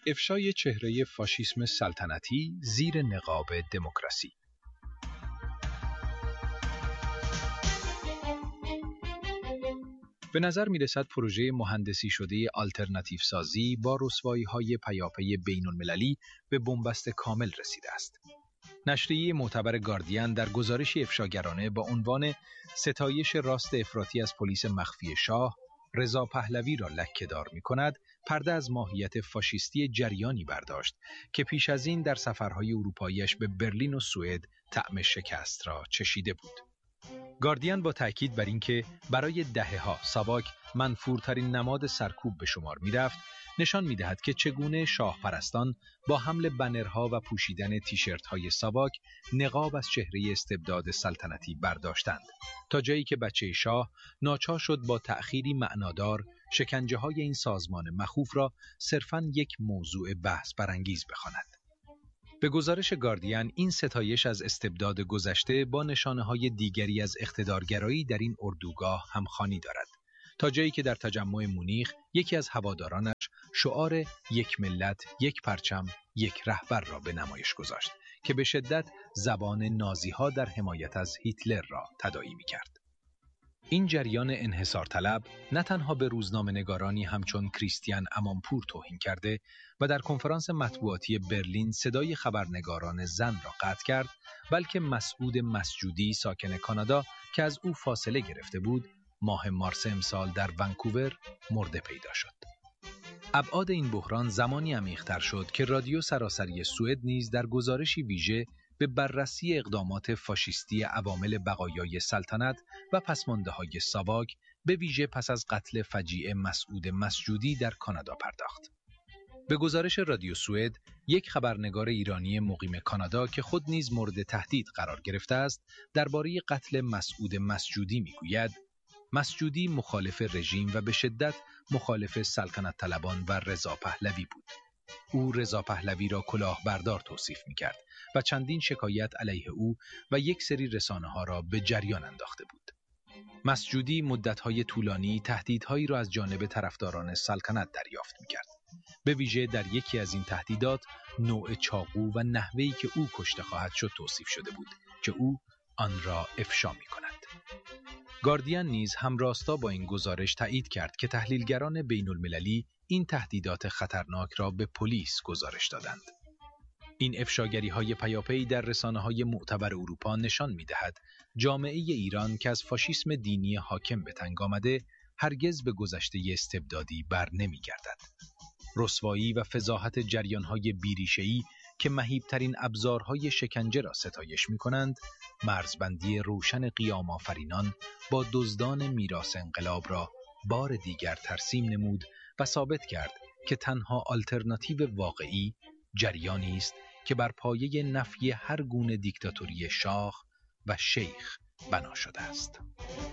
افشای چهره فاشیسم سلطنتی زیر نقاب دموکراسی. به نظر می رسد پروژه مهندسی شده آلترناتیو سازی با رسوایی‌های پیاپی بین‌المللی به بنبست کامل رسیده است. نشریه معتبر گاردین در گزارشی افشاگرانه با عنوان ستایش راست افراطی از پلیس مخفی شاه، رضا پهلوی را لکه‌دار می‌کند، پرده از ماهیت فاشیستی جریانی برداشت که پیش از این در سفرهای اروپایی‌اش به برلین و سوئد طعم شکست را چشیده بود. گاردین با تأکید بر اینکه برای دهه‌ها ساواک منفورترین نماد سرکوب به شمار می‌رفت، نشان می‌دهد که چگونه شاه پرستان با حمل بنرها و پوشیدن تیشرت‌های ساواک نقاب از چهره استبداد سلطنتی برداشتند، تا جایی که بچه شاه ناچار شد با تأخیری معنادار شکنجه‌های این سازمان مخوف را صرفاً یک موضوع بحث برانگیز بخواند. به گزارش گاردین، این ستایش از استبداد گذشته با نشانه‌های دیگری از اقتدارگرایی در این اردوگاه همخوانی دارد، تا جایی که در تجمع مونیخ یکی از هوادارانش شعار یک ملت، یک پرچم، یک رهبر را به نمایش گذاشت که به شدت زبان نازی‌ها در حمایت از هیتلر را تداعی می‌کرد. این جریان انحصار طلب نه تنها به روزنامه‌نگارانی همچون کریستیان امانپور توهین کرده و در کنفرانس مطبوعاتی برلین صدای خبرنگاران زن را قطع کرد، بلکه مسعود مسجودی ساکن کانادا که از او فاصله گرفته بود، ماه مارس امسال در ونکوور مرده پیدا شد. ابعاد این بحران زمانی عمیق‌تر شد که رادیو سراسری سوئد نیز در گزارشی ویژه به بررسی اقدامات فاشیستی عوامل بقایای سلطنت و پسمانده‌های ساواک به ویژه پس از قتل فجیع مسعود مسجودی در کانادا پرداخت. به گزارش رادیو سوئد، یک خبرنگار ایرانی مقیم کانادا که خود نیز مورد تهدید قرار گرفته است، درباره قتل مسعود مسجودی میگوید: مسجودی مخالف رژیم و به شدت مخالف سلطنت طلبان و رضا پهلوی بود. او رضا پهلوی را کلاهبردار توصیف می‌کرد و چندین شکایت علیه او و یک سری رسانه‌ها را به جریان انداخته بود. مسجودی مدت‌های طولانی تهدیدهایی را از جانب طرفداران سلطنت دریافت می‌کرد. به ویژه در یکی از این تهدیدات نوع چاقو و نحوهی که او کشته خواهد شد توصیف شده بود که او آن را افشا می‌کند. گاردین نیز همراستا با این گزارش تایید کرد که تحلیلگران بین‌المللی این تهدیدات خطرناک را به پلیس گزارش دادند. این افشاگری‌های پیاپی در رسانه‌های معتبر اروپا نشان می‌دهد جامعه ایران که از فاشیسم دینی حاکم به تنگ آمده، هرگز به گذشته استبدادی بر نمی‌گردد. رسوایی و فضاحت جریان‌های بیریشه‌ای که مهیب‌ترین ابزارهای شکنجه را ستایش می‌کنند، مرزبندی روشن قیام آفرینان با دزدان میراث انقلاب را بار دیگر ترسیم نمود و ثابت کرد که تنها آلترناتیو واقعی جریانی است که بر پایه نفی هر گونه دیکتاتوری شاه و شیخ بنا شده است.